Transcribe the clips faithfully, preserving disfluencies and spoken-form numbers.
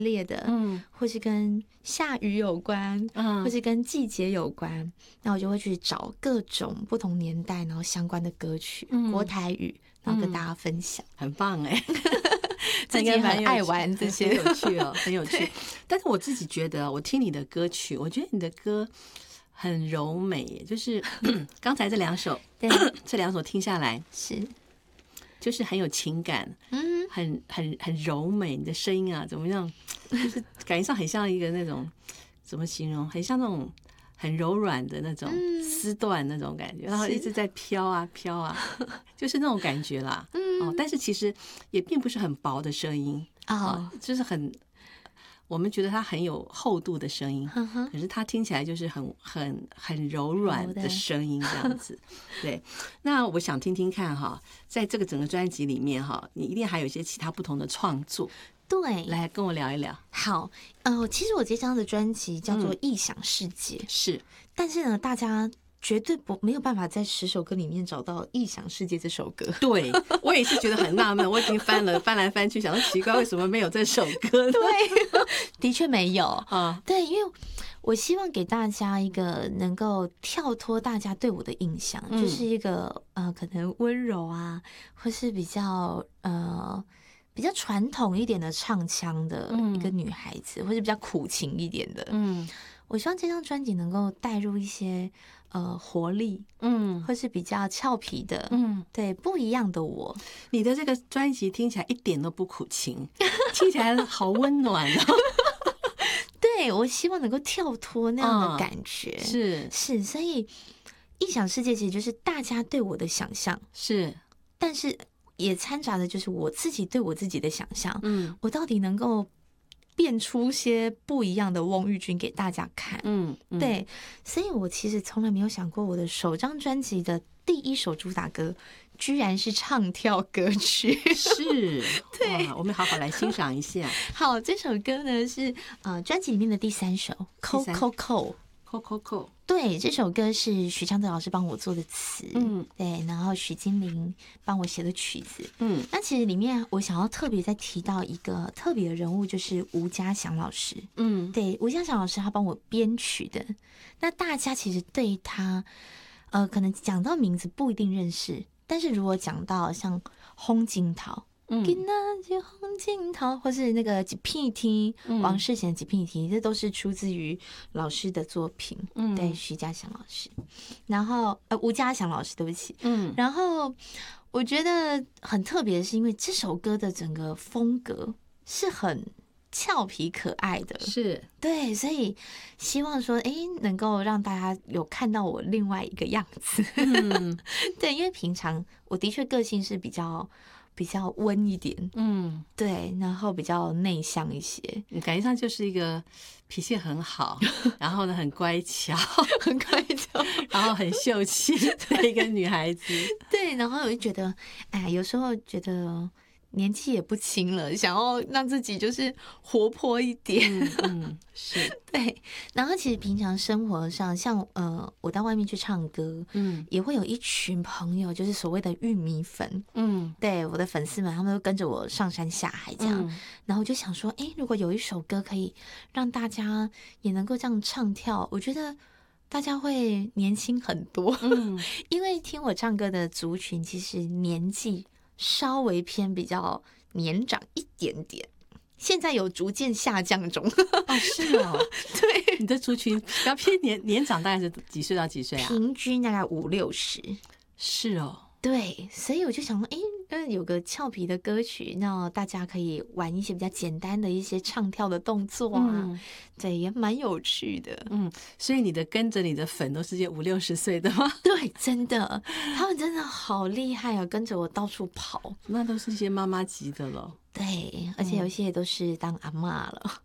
烈的，嗯，或是跟下雨有关，嗯，或是跟季节有关，那我就会去找各种不同年代然后相关的歌曲，嗯，国台语，然后跟大家分享， 嗯，很棒哎， 自己很爱玩这些， 很有趣哦，很有趣。但是我自己觉得，我听你的歌曲，我觉得你的歌很柔美，就是刚才这两首，对，这两首听下来是。 就是很有情感，嗯，很很很柔美，你的声音啊，怎么样？就是感觉上很像一个那种怎么形容？很像那种很柔软的那种丝缎那种感觉，然后一直在飘啊飘啊，就是那种感觉啦。哦，但是其实也并不是很薄的声音啊，就是很。我们觉得它很有厚度的声音，可是它听起来就是很很很柔软的声音这样子。对，那我想听听看哈，在这个整个专辑里面哈，你一定还有一些其他不同的创作。 对， 来跟我聊一聊。 好，呃，其实我这张的专辑叫做《异想世界》，嗯，是，但是呢，大家绝对不没有办法在十首歌里面找到《异想世界》这首歌。 对，我也是觉得很纳闷，我已经翻了翻来翻去，想说奇怪为什么没有这首歌。 对，的确没有啊。对，因为我希望给大家一个能够跳脱大家对我的印象，嗯，就是一个呃可能温柔啊，或是比较呃比较传统一点的唱腔的一个女孩子，嗯，或是比较苦情一点的。嗯，我希望这张专辑能够带入一些呃活力，嗯，或是比较俏皮的，嗯，对，不一样的我。 你的这个专辑听起来一点都不苦情，听起来好温暖哦。 对，我希望能够跳脱那样的感觉，嗯，是是，所以异想世界其实就是大家对我的想象，是，但是也掺杂的就是我自己对我自己的想象，嗯，我到底能够变出些不一样的翁玉君给大家看，嗯，嗯对，所以我其实从来没有想过我的首张专辑的第一首主打歌居然是唱跳歌曲。 是，对，我们好好来欣赏一下。 好，这首歌呢是呃专辑里面的第三首《扣扣扣》。 扣扣扣， 对，这首歌是许昌德老师帮我做的词，嗯，对，然后许金玲帮我写的曲子，嗯，那其实里面我想要特别再提到一个特别的人物，就是吴家祥老师，嗯，对，吴家祥老师他帮我编曲的，那大家其实对他，呃，可能讲到名字不一定认识，但是如果讲到像홍金桃。嗯，红镜头，或是那个几片天，王世贤几片天，这都是出自于老师的作品。嗯，对，徐家祥老师，然后呃吴家祥老师，对不起，嗯，然后我觉得很特别的是，因为这首歌的整个风格是很俏皮可爱的，是对，所以希望说，哎，能够让大家有看到我另外一个样子。嗯，对，因为平常我的确个性是比较。比较温一点，嗯，对，然后比较内向一些， 感觉上就是一个脾气很好，然后呢很乖巧， 很乖巧， 然后很秀气的一个女孩子。 对，然后我就觉得，哎，有时候觉得年纪也不轻了，想要让自己就是活泼一点。嗯，嗯是对。然后其实平常生活上，像呃，我到外面去唱歌，嗯，也会有一群朋友，就是所谓的玉米粉，嗯，对，我的粉丝们，他们都跟着我上山下海这样。嗯，然后我就想说，哎，如果有一首歌可以让大家也能够这样唱跳，我觉得大家会年轻很多。嗯，因为听我唱歌的族群其实年纪稍微偏比较年长一点点，现在有逐渐下降中。 哦，是哦，对，你的族群比较偏年年长，大概是几岁到几岁啊？ 平均大概五六十。 是哦， 对，所以我就想说，哎，有个俏皮的歌曲，那大家可以玩一些比较简单的一些唱跳的动作啊，嗯，对，也蛮有趣的。 嗯，所以你的跟着你的粉都是些五六十岁的吗？ 对，真的，他们真的好厉害啊，跟着我到处跑。 那都是一些妈妈级的了。 对，而且有一些也都是当阿嬷了。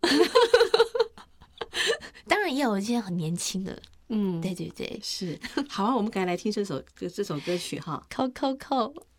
当然也有一些很年轻的。嗯，对对对， 是。好啊，我们赶快来听这首这首歌曲哈， 扣扣扣。